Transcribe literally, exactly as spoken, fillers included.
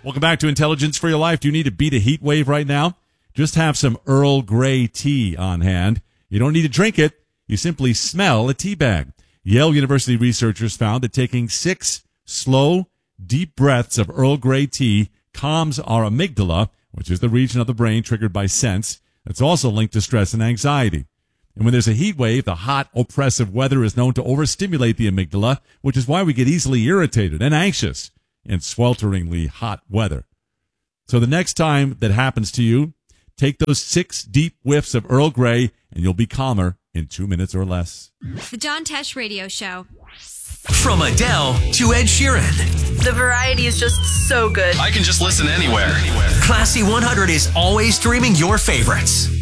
Welcome back to Intelligence for Your Life. Do you need to beat a heat wave right now? Just have some Earl Grey tea on hand. You don't need to drink it. You simply smell a tea bag. Yale University researchers found that taking six slow, deep breaths of Earl Grey tea calms our amygdala, which is the region of the brain triggered by scents. It's also linked to stress and anxiety. And when there's a heat wave, the hot, oppressive weather is known to overstimulate the amygdala, which is why we get easily irritated and anxious in swelteringly hot weather. So the next time that happens to you, take those six deep whiffs of Earl Grey, and you'll be calmer in two minutes or less. The John Tesh Radio Show. From Adele to Ed Sheeran. The variety is just so good. I can just listen anywhere. Classy one hundred is always streaming your favorites.